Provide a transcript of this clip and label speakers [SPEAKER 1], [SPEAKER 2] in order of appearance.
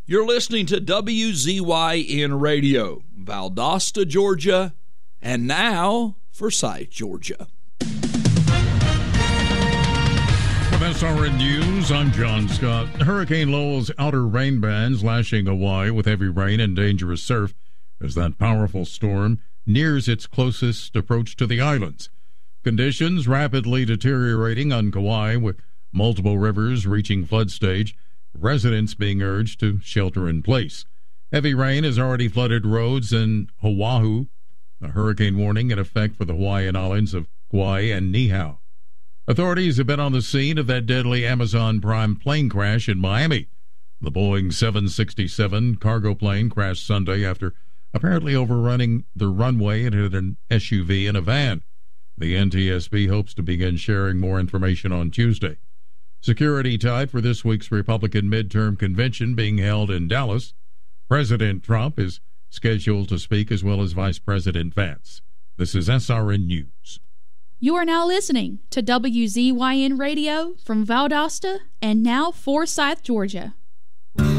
[SPEAKER 1] You're listening to WZYN Radio, Valdosta, Georgia, and now Forsyth, Georgia.
[SPEAKER 2] With SRN News, I'm John Scott. Hurricane Lowell's outer rain bands lashing Hawaii with heavy rain and dangerous surf as that powerful storm nears its closest approach to the islands. Conditions rapidly deteriorating on Kauai with multiple rivers reaching flood stage, residents being urged to shelter in place. Heavy rain has already flooded roads in Oahu. A hurricane warning in effect for the Hawaiian islands of Kauai and Niihau. Authorities have been on the scene of that deadly Amazon Prime plane crash in Miami. The Boeing 767 cargo plane crashed Sunday after apparently overrunning the runway and hit an SUV and a van. The NTSB hopes to begin sharing more information on Tuesday. Security tight for this week's Republican midterm convention being held in Dallas. President Trump is scheduled to speak as well as Vice President Vance. This is SRN News.
[SPEAKER 3] You are now listening to WZYN Radio from Valdosta and now Forsyth, Georgia.